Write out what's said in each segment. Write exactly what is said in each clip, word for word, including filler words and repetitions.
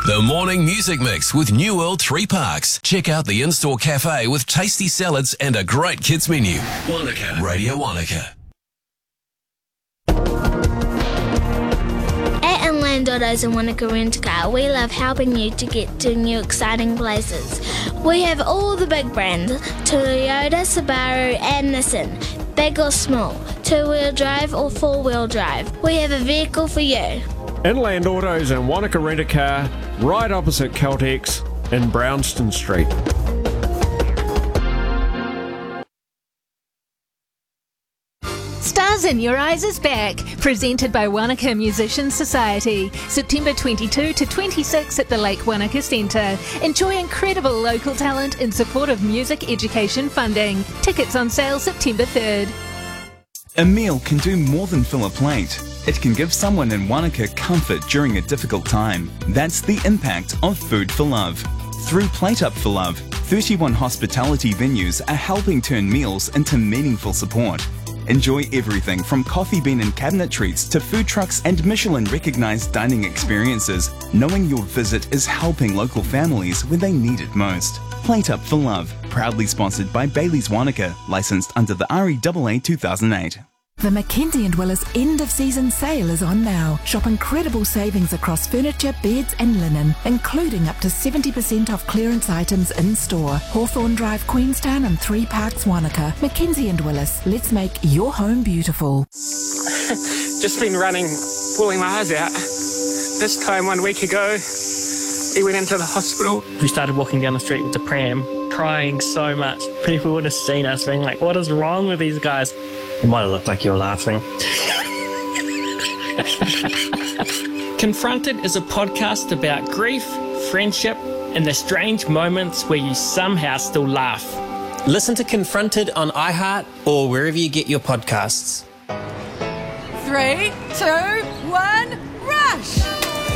The Morning Music Mix with New World Three Parks. Check out the in-store cafe with tasty salads and a great kids menu. Wanaka. Radio Wanaka. At Inland Autos and Wanaka Rent a Car, we love helping you to get to new exciting places. We have all the big brands, Toyota, Subaru and Nissan. Big or small, two-wheel drive or four-wheel drive. We have a vehicle for you. Inland Autos and Wanaka Rent a Car, right opposite Caltex in Brownston Street. Stars in Your Eyes is back, presented by Wanaka Musicians Society. September twenty-second to twenty-sixth at the Lake Wanaka Centre. Enjoy incredible local talent in support of music education funding. Tickets on sale September third. A meal can do more than fill a plate. It can give someone in Wanaka comfort during a difficult time. That's the impact of Food for Love. Through Plate Up for Love, thirty-one hospitality venues are helping turn meals into meaningful support. Enjoy everything from coffee bean and cabinet treats to food trucks and Michelin-recognised dining experiences, knowing your visit is helping local families when they need it most. Plate Up for Love, proudly sponsored by Bailey's Wanaka, licensed under the R E A A two thousand eight. The Mackenzie and Willis end-of-season sale is on now. Shop incredible savings across furniture, beds and linen, including up to seventy percent off clearance items in-store. Hawthorne Drive, Queenstown and Three Parks, Wanaka. Mackenzie and Willis, let's make your home beautiful. Just been running, pulling my eyes out. This time one week ago, he went into the hospital. We started walking down the street with the pram, crying so much. People would have seen us being like, what is wrong with these guys? It might have looked like you were laughing. Confronted is a podcast about grief, friendship, and the strange moments where you somehow still laugh. Listen to Confronted on iHeart or wherever you get your podcasts. Three, two, one, rush!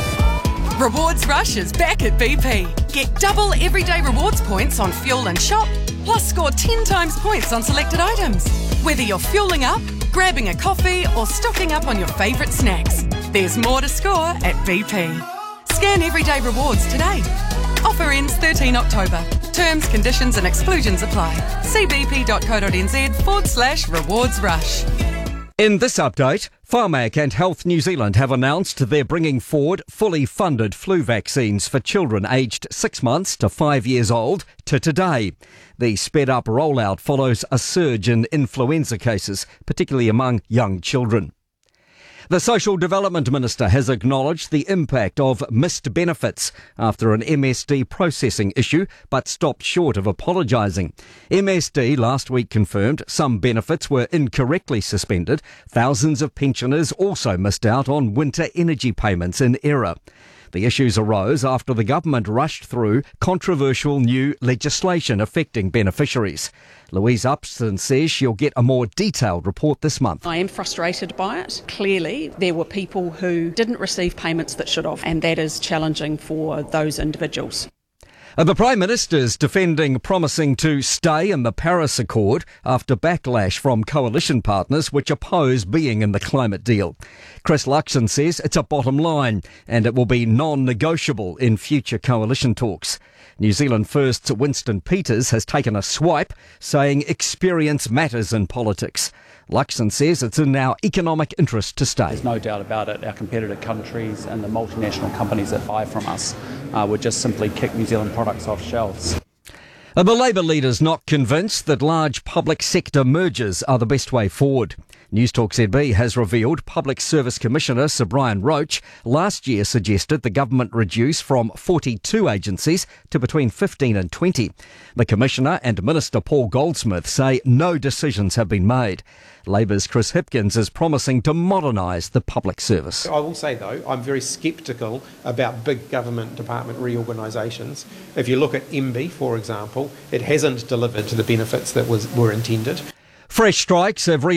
Rewards Rush is back at B P. Get double everyday rewards points on fuel and shop, plus score ten times points on selected items. Whether you're fueling up, grabbing a coffee, or stocking up on your favourite snacks, there's more to score at B P. Scan everyday rewards today. Offer ends thirteenth October. Terms, conditions and exclusions apply. See bp.co.nz forward slash rewards rush. In this update, Pharmac and Health New Zealand have announced they're bringing forward fully funded flu vaccines for children aged six months to five years old to today. The sped-up rollout follows a surge in influenza cases, particularly among young children. The Social Development Minister has acknowledged the impact of missed benefits after an M S D processing issue, but stopped short of apologising. M S D last week confirmed some benefits were incorrectly suspended. Thousands of pensioners also missed out on winter energy payments in error. The issues arose after the government rushed through controversial new legislation affecting beneficiaries. Louise Upson says she'll get a more detailed report this month. I am frustrated by it. Clearly, there were people who didn't receive payments that should have, and that is challenging for those individuals. The Prime Minister's defending promising to stay in the Paris Accord after backlash from coalition partners which oppose being in the climate deal. Chris Luxon says it's a bottom line and it will be non-negotiable in future coalition talks. New Zealand First's Winston Peters has taken a swipe, saying experience matters in politics. Luxon says it's in our economic interest to stay. There's no doubt about it. Our competitor countries and the multinational companies that buy from us uh, would just simply kick New Zealand products off shelves. The Labour leader's not convinced that large public sector mergers are the best way forward. Newstalk Z B has revealed Public Service Commissioner Sir Brian Roach last year suggested the government reduce from forty-two agencies to between fifteen and twenty. The Commissioner and Minister Paul Goldsmith say no decisions have been made. Labour's Chris Hipkins is promising to modernise the public service. I will say, though, I'm very sceptical about big government department reorganisations. If you look at M B, for example, it hasn't delivered to the benefits that was, were intended. Fresh strikes have re-